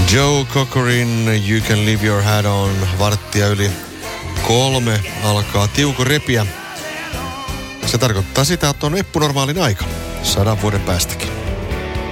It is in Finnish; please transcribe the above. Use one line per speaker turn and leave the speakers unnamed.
Joe Cockerin You Can Leave Your Hat On. 2:03 alkaa tiuko repiä. Se tarkoittaa sitä, että on eppunormaalin aika 100 vuoden päästäkin.